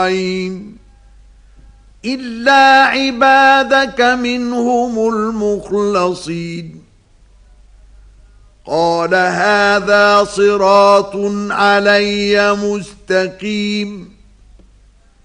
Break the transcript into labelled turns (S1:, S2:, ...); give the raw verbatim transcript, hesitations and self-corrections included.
S1: إلا عبادك منهم المخلصين قال هذا صراط علي مستقيم